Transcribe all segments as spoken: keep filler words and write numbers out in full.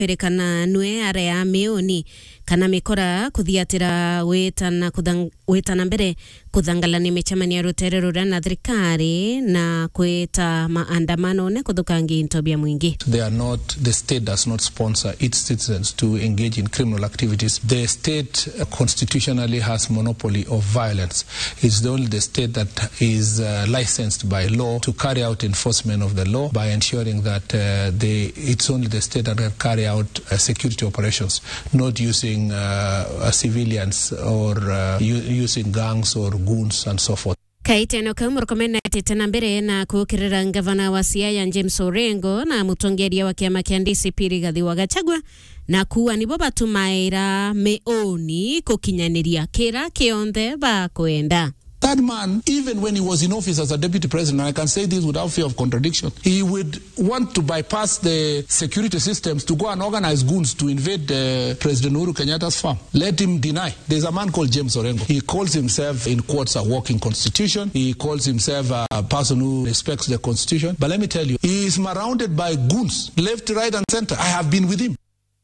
perekana nwe area meoni kana mikora kuthiatira wetana kudang wetana mbere kuthangalani mechamania rutere na thirikari na kweta maandamano ne kuthukangi ntobia mwingi. They are not, the state does not sponsor its citizens to engage in criminal activities. The state uh, constitutionally has monopoly of violence. It's the only the state that is uh, licensed by law to carry out enforcement of the law by ensuring that uh, they, it's only the state that can carry out uh, security operations, not using uh, uh, civilians or uh, using gangs or goons and so forth. Kaiteno kamur komena tena mbere na kukirira ngavana wa Siaya James Orengo na mutongeria wa kiama kia D C P Rigathi wa Gachagua na kuwa ni boba tumaira meoni kukinyaniria kira kionde ba kwenda. That man, even when he was in office as a deputy president, I can say this without fear of contradiction, he would want to bypass the security systems to go and organize goons to invade uh, President Uhuru Kenyatta's farm. Let him deny. There's a man called James Orengo. He calls himself, in quotes, a walking constitution. He calls himself a person who respects the constitution. But let me tell you, he is surrounded by goons, left, right, and center. I have been with him.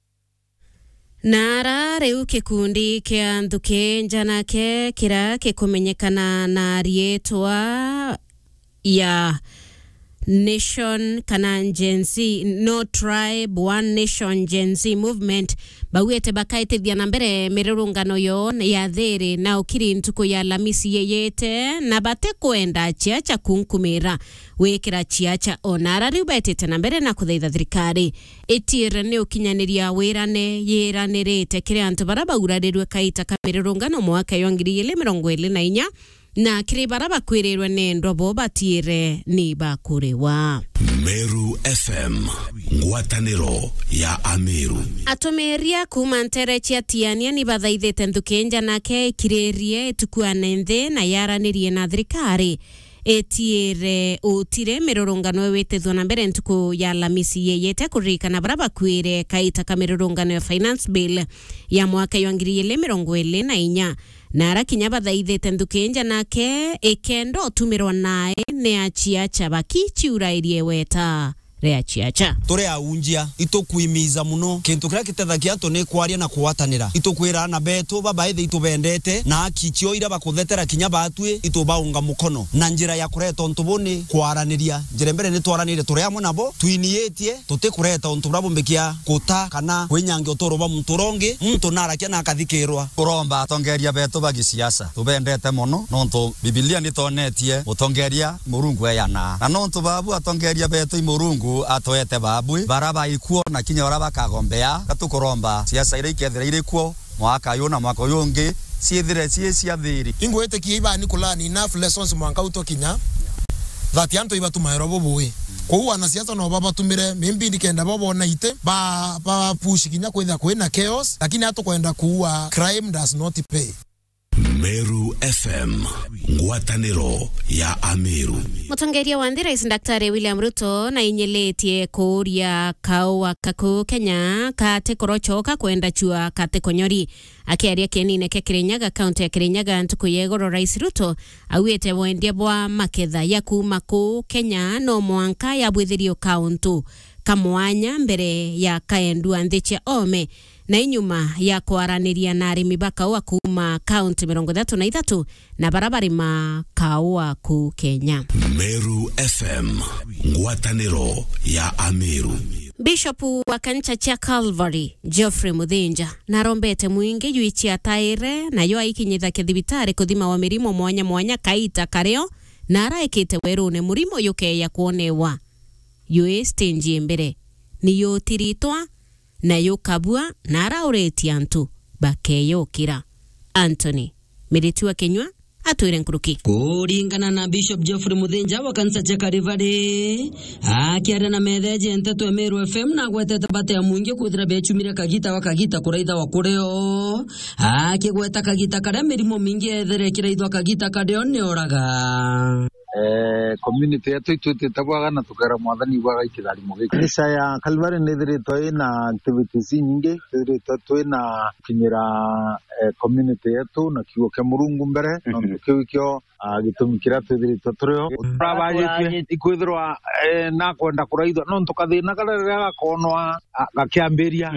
Nara reu kikundi kia nduke njana ke kira ke kumenyekana na rietwa ya Nation kana Gen Z, No Tribe, One Nation Gen Z movement bawete bakaite vya nambere mirurungano yo ya dhere na ukiri ntuko ya lamisi yeyete na bate kuenda chiacha kunkumira wekira chiacha onara riubete tenambere na kuthaitha thirikari etire ne ukinyaniria wirane yeranirete kire antu baraba urarirwe kaita kamirurungano mwaka yo ngiri ile mirongo ile na inya na kire baraba kwirirwe ne ndobo batire ni bakurewa. Meru F M, ngwataniro ya Ameru. Atomeria kumantere chia tiania ni bathaithete nthukenja nake kirerie tukuanende na yaranirie na thirikari etiere otire mirurungano wetethwo na mbere ntuku ya lamisi yeyete kurikana baraba kwire kaita kamirurungano ya finance bill ya mwaka yo ngiri ile mirongo ile na inya nara kinya bathaithete nthukenja nake ekendo tumirwa nae ne achiacha bakichiura irie weta rea chiacha tore aunjia itokuimiza muno kintu kira kitethakia to ne kwaria na kuwatanira itokwira na beto baba ithe itubendete na akichio ira bakuthetera kinya batwe itubaunga mukono na njira ya kureta ntubone kwaraniria njira mbere ni twaranire tore amwe nabo tuinietie tuti kureta ntubabo mbekia kuta kana wenyange otoroba mturonge mtu narakia na akathikirwa uromba atongeria beto bagisiasa tubendete muno nonto Biblia ni tonetie utongeria murungu yana na nonto babu atongeria beto imurungu atoete babwe baraba ikuo na kinya oraba kagombea gatukoromba siasa ire ikethira ire kuo mwaka yona mwaka yonge siethire sie cia thiri ingwete kiiba ni kulani enough lessons mwaka utokinya that yanto iba tumairo bobwe ko wana siasa no baba tumire mimbi ndikenda bobo na ite ba ba push kinya kwenda kwena chaos lakini hato kwenda kuua crime does not pay. Meru F M, ngwataniro ya Ameru. Mutongeria wa Rais Daktari William Ruto na inyeletie kuria kaua kaku Kenya kate korochoka kwenda chua kate konyori akiaria kenine ke Kirinyaga county ya Kirinyaga ntuku yegoro Rais Ruto awete wendia bwa maketha ya kuma ku Kenya no mwanka ya bwithirio kauntu kamwanya mbere ya kaendu anthechia ome na inyuma ya kwaraniria na arimi bakaua kuma county mirongo ithatu na ithatu na barabara ma kaua ku Kenya. Meru F M, ngwataniro ya Ameru. Bishop wa kanisa cha Calvary Geoffrey Muthinja na rombete mwingi yuichi ataire na yo aikinyitha kithibitari kuthima wa mirimo mwanya mwanya kaita kareo na araikite werune murimo yuke ya kuonewa yue stage mbere ni yo tiritwa na yukabua na araureti antu bakeyokira. Anthony Miritiwa Kenywa atwire nkuruki kuringana na Bishop Geoffrey Muthinja wa kanisa cha Calvary akiara na metheje nteto ya Meru F M na gwetete bate ya mwingi kuthira bechumire kagita wakagita kuraitha wa kureo akigweta kagita karia mirimo mingi ethere kiraithwa kagita kadeo ni oraga eh community yetu itutitagwaga na tukera mwathani bwaga ikithari mugiki Kanisa ya Calvary nithiritwo ina activities nyingi thithiritwo twina kinyira eh, community yetu na kiugo kia Murungu mbere no kiu kio gitumi kira twithiritwo turiho turabajitie ikwithirwa na kwenda kuraithwa no tukathina garega gakonwa gakiambiria